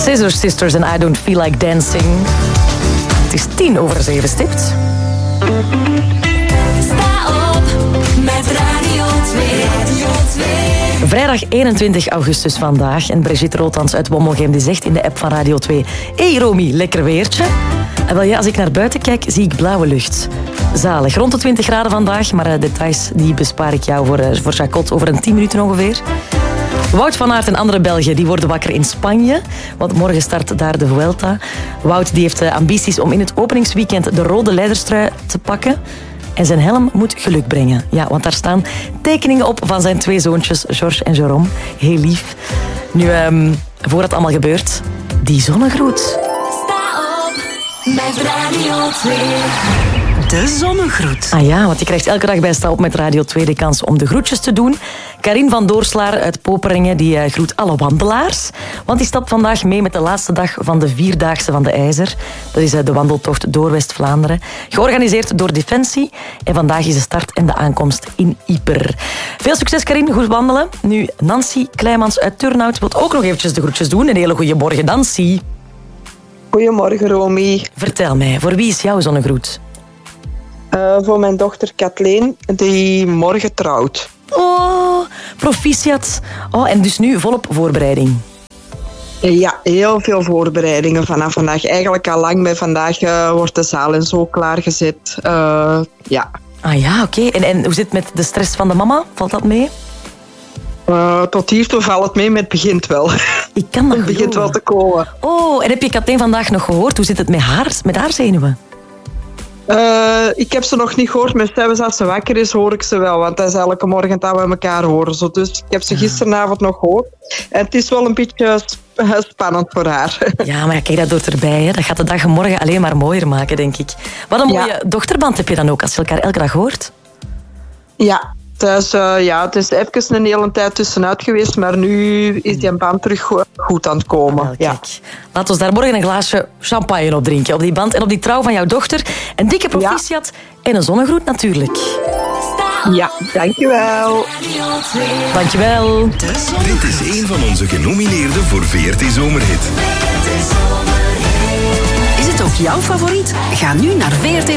Scissor Sisters en I Don't Feel Like Dancing. Het is 7:10 stipt. Sta op met Radio 2. Radio 2. Vrijdag 21 augustus vandaag. En Brigitte Rothans uit Wommelgem die zegt in de app van Radio 2... Hey Romy, lekker weertje. En wel ja, als ik naar buiten kijk, zie ik blauwe lucht. Zalig. Rond de 20 graden vandaag. Maar details die bespaar ik jou voor Jacot over een 10 minuten ongeveer. Wout van Aert en andere Belgen die worden wakker in Spanje. Want morgen start daar de Vuelta. Wout die heeft ambities om in het openingsweekend de rode leiderstrui te pakken. En zijn helm moet geluk brengen. Ja, want daar staan tekeningen op van zijn 2 zoontjes, Georges en Jérôme. Heel lief. Nu, voor het allemaal gebeurt, die zonnegroet. Sta op met Radio 2. De zonnegroet. Ah ja, want je krijgt elke dag bij Sta op met Radio 2 de kans om de groetjes te doen. Karin van Doorslaar uit Poperingen die groet alle wandelaars. Want die stapt vandaag mee met de laatste dag van de 4-daagse van de IJzer. Dat is de wandeltocht door West-Vlaanderen. Georganiseerd door Defensie. En vandaag is de start en de aankomst in Ieper. Veel succes Karin, goed wandelen. Nu Nancy Kleimans uit Turnhout wil ook nog eventjes de groetjes doen. Een hele goede morgen, Nancy. Goedemorgen, Romy. Vertel mij, voor wie is jouw zonnegroet? Voor mijn dochter Kathleen, die morgen trouwt. Oh, proficiat. Oh, en dus nu volop voorbereiding. Ja, heel veel voorbereidingen vanaf vandaag. Eigenlijk al lang bij vandaag wordt de zaal en zo klaargezet. Ja. Ah ja, oké. En hoe zit het met de stress van de mama? Valt dat mee? Tot hiertoe valt het mee, maar het begint wel. Ik kan dat Het begint wel te komen. Oh, en heb je Kathleen vandaag nog gehoord? Hoe zit het met haar zenuwen? Ik heb ze nog niet gehoord, maar zelfs als ze wakker is, hoor ik ze wel. Want dat is elke morgen dat we elkaar horen. Zo. Dus ik heb ze gisteravond nog gehoord. En het is wel een beetje spannend voor haar. Ja, maar kijk, dat hoort erbij. Hè. Dat gaat de dag morgen alleen maar mooier maken, denk ik. Wat een mooie dochterband heb je dan ook, als je elkaar elke dag hoort. Ja. Dus, het is even een hele tijd tussenuit geweest, maar nu is die band terug goed aan het komen. Wel, kijk. Laat ons daar morgen een glaasje champagne op drinken. Op die band en op die trouw van jouw dochter. Een dikke proficiat en een zonnegroet natuurlijk. Ja, dankjewel. Dankjewel. Dit is een van onze genomineerden voor VRT Zomerhit. Is het ook jouw favoriet? Ga nu naar VRT